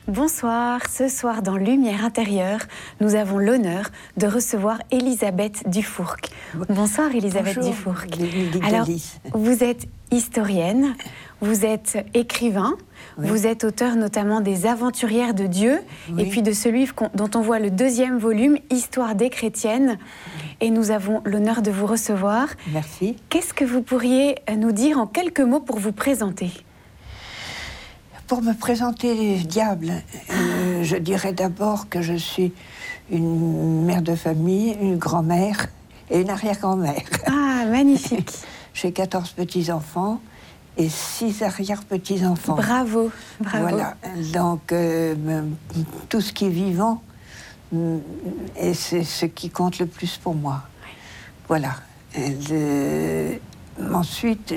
Bonsoir, ce soir dans Lumière intérieure, nous avons l'honneur de recevoir Elisabeth Dufourc. Bonsoir Elisabeth Dufourc. Alors, vous êtes historienne, vous êtes écrivain, oui. Vous êtes auteur notamment des Aventurières de Dieu, oui. Et puis de ce livre dont on voit le 2e volume, Histoire des chrétiennes. Et nous avons l'honneur de vous recevoir. Merci. Qu'est-ce que vous pourriez nous dire en quelques mots pour vous présenter ? Pour me présenter, diable, je dirais d'abord que je suis une mère de famille, une grand-mère et une arrière-grand-mère. Ah, magnifique. J'ai 14 petits-enfants et 6 arrière-petits-enfants. Bravo, bravo. Voilà, donc tout ce qui est vivant, et c'est ce qui compte le plus pour moi. Oui. Voilà. Ensuite,